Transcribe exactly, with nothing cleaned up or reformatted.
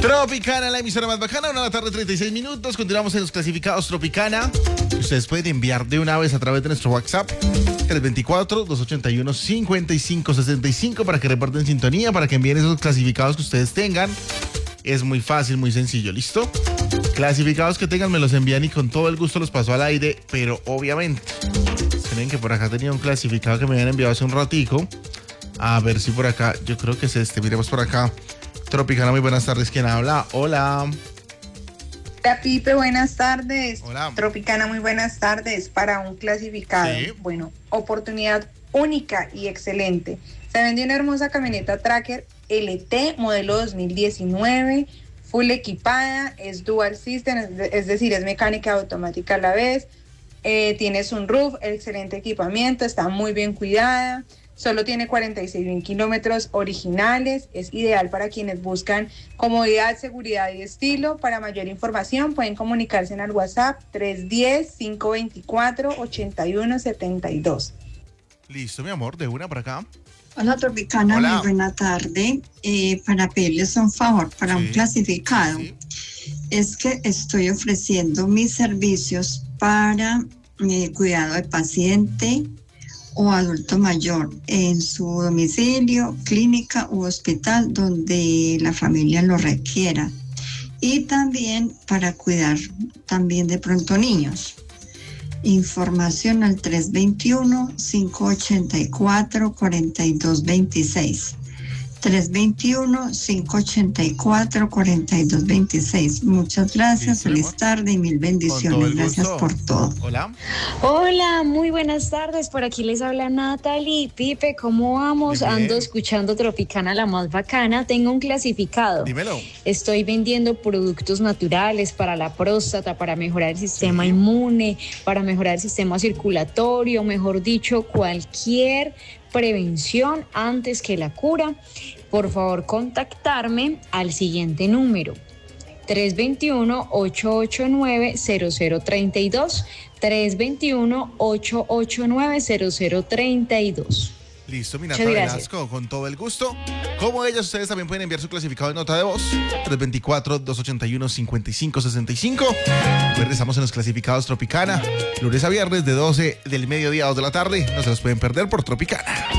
Tropicana, la emisora más bacana, una de la tarde, treinta y seis minutos. Continuamos en los clasificados Tropicana. Ustedes pueden enviar de una vez a través de nuestro WhatsApp tres dos cuatro, dos ocho uno, cinco cinco seis cinco para que reporten sintonía, para que envíen esos clasificados que ustedes tengan. Es muy fácil, muy sencillo, ¿listo? Clasificados que tengan me los envían y con todo el gusto los paso al aire, pero obviamente, miren que por acá tenía un clasificado que me habían enviado hace un ratico. A ver si por acá, yo creo que es este, miremos por acá. Tropicana, muy buenas tardes, ¿quién habla? Hola. Hola Pipe, buenas tardes. Hola. Tropicana, muy buenas tardes. Para un clasificado, Sí. Bueno, oportunidad única y excelente. Se vendió una hermosa camioneta Tracker L T modelo dos mil diecinueve, full equipada, es dual system, es, de, es decir, es mecánica automática a la vez, eh, tiene sunroof, excelente equipamiento, está muy bien cuidada. Solo tiene cuarenta y seis mil kilómetros originales. Es ideal para quienes buscan comodidad, seguridad y estilo. Para mayor información pueden comunicarse en el WhatsApp tres uno cero, cinco dos cuatro, ocho uno siete dos. Listo, mi amor, de una para acá. Hola Tropicana, Hola. muy buena tarde. Eh, para pedirles un favor, para Sí. un clasificado, Sí. es que estoy ofreciendo mis servicios para eh, cuidado de paciente o adulto mayor en su domicilio, clínica u hospital donde la familia lo requiera. Y también para cuidar también de pronto niños. Información al tres dos uno, cinco ocho cuatro, cuatro dos dos seis. tres dos uno, cinco ocho cuatro, cuatro dos dos seis. Muchas gracias, Listo, mi feliz amor. tarde y mil Con todo bendiciones. el Gracias gusto. por todo. Hola. Hola, muy buenas tardes. Por aquí les habla Natalie. Pipe, ¿cómo vamos? Bien, bien. Ando escuchando Tropicana, la más bacana. Tengo un clasificado. Dímelo. Estoy vendiendo productos naturales para la próstata, para mejorar el sistema Sí. inmune, para mejorar el sistema circulatorio, mejor dicho, cualquier prevención antes que la cura. Por favor, contactarme al siguiente número: tres dos uno, ocho ocho nueve, cero cero tres dos, tres dos uno, ocho ocho nueve, cero cero tres dos. Listo, mi Muchas Nata gracias. Velasco, con todo el gusto. Como ellas, ustedes también pueden enviar su clasificado de nota de voz. tres dos cuatro, dos ocho uno, cinco cinco seis cinco. Recuerden, estamos en los clasificados Tropicana. Lunes a viernes de doce del mediodía a dos de la tarde. No se los pueden perder por Tropicana.